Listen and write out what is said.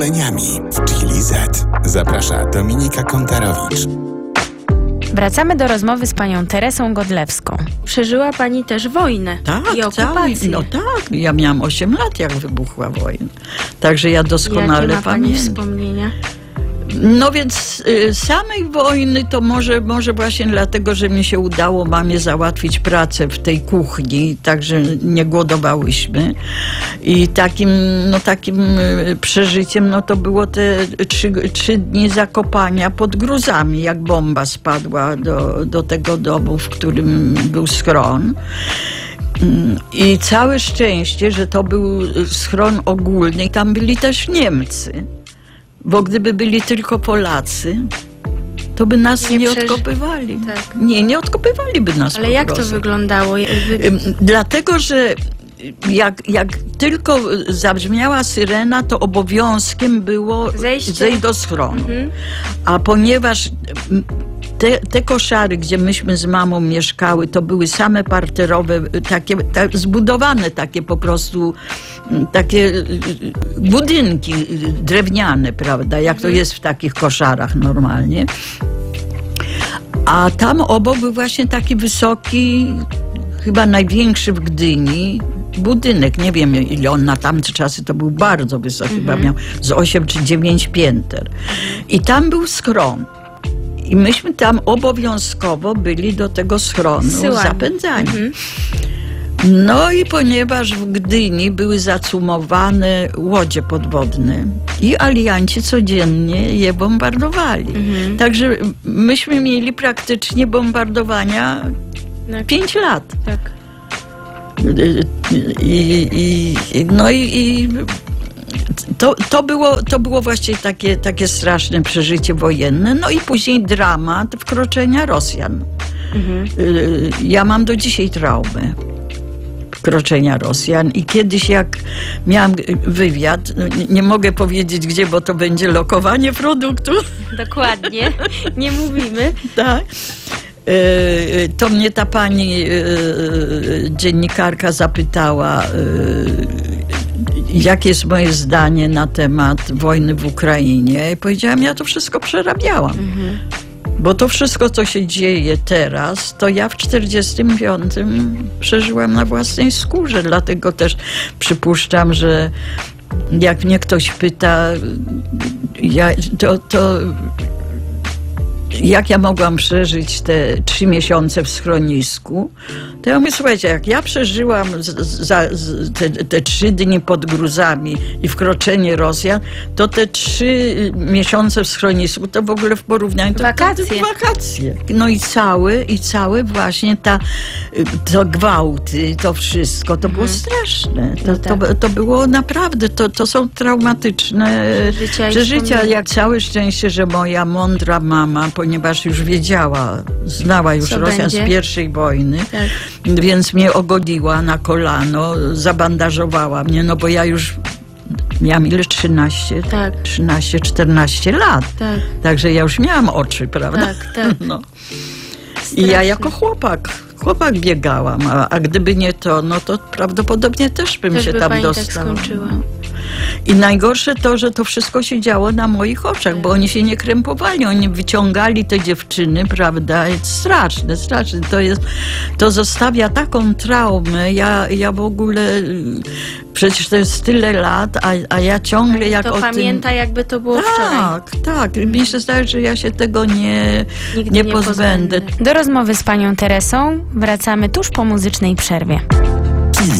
W Chili Z zaprasza Dominika Kontarowicz. Wracamy do rozmowy z panią Teresą Godlewską. Przeżyła pani też wojnę i okupację. No tak, ja miałam 8 lat, jak wybuchła wojna. Także ja doskonale Jakie ma pani pamiętam. wspomnienia? No więc samej wojny to może właśnie dlatego, że mi się udało mamie załatwić pracę w tej kuchni, także nie głodowałyśmy. I takim przeżyciem to było te 3 dni zakopania pod gruzami, jak bomba spadła do tego domu, w którym był schron. I całe szczęście, że to był schron ogólny i tam byli też Niemcy. Bo gdyby byli tylko Polacy, to by nas nie odkopywali. Tak. Nie odkopywaliby nas. Ale jak to wyglądało? Dlatego, że jak tylko zabrzmiała syrena, to obowiązkiem było zejść do schronu. A ponieważ te koszary, gdzie myśmy z mamą mieszkały, to były same parterowe, zbudowane takie po prostu, takie budynki drewniane, prawda, jak to jest w takich koszarach normalnie. A tam obok był właśnie taki wysoki, chyba największy w Gdyni, budynek. Nie wiem, ile on na tamte czasy to był bardzo wysoki, chyba miał z 8 czy 9 pięter. I tam był schron. I myśmy tam obowiązkowo byli do tego schronu zapędzani. No i ponieważ w Gdyni były zacumowane łodzie podwodne i alianci codziennie je bombardowali. Także myśmy mieli praktycznie bombardowania 5 lat. Tak. To było właściwie takie straszne przeżycie wojenne. No i później dramat wkroczenia Rosjan. Ja mam do dzisiaj traumę wkroczenia Rosjan i kiedyś jak miałam wywiad, nie mogę powiedzieć gdzie, bo to będzie lokowanie produktu. Dokładnie, nie mówimy. Tak. To mnie ta pani dziennikarka zapytała, jakie jest moje zdanie na temat wojny w Ukrainie. I powiedziałam, ja to wszystko przerabiałam. Bo to wszystko, co się dzieje teraz, to ja w 1945 przeżyłam na własnej skórze. Dlatego też przypuszczam, że jak mnie ktoś pyta, jak ja mogłam przeżyć te 3 miesiące w schronisku, to ja mówię, słuchajcie, jak ja przeżyłam te 3 dni pod gruzami i wkroczenie Rosjan, to te 3 miesiące w schronisku to w ogóle w porównaniu to wakacje. No i całe właśnie to gwałty, to wszystko, to było straszne. To było naprawdę, to są traumatyczne przeżycia. Jak całe szczęście, że moja mądra mama, ponieważ już znała już Rosjan z pierwszej wojny, więc mnie ogodziła na kolano, zabandażowała mnie, no bo ja już miałam 14 lat. Także ja już miałam oczy, prawda? Tak. No. I ja jako chłopak biegałam, a gdyby nie to, no to prawdopodobnie też bym się tam dostała. Tak skończyła. I najgorsze to, że to wszystko się działo na moich oczach, bo oni się nie krępowali, oni wyciągali te dziewczyny, prawda? Straszne. To zostawia taką traumę, ja w ogóle, przecież to jest tyle lat, a ja ciągle jak to o pamięta, tym... jakby to było wczoraj. Tak. Mi się zdaje, że ja się tego nie pozbędę. Do rozmowy z panią Teresą wracamy tuż po muzycznej przerwie.